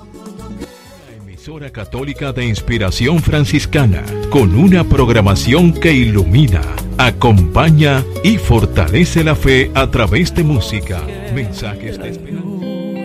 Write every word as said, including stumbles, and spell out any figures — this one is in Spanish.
Emisora católica de inspiración franciscana, con una programación que ilumina, acompaña y fortalece la fe a través de música, mensajes de esperanza.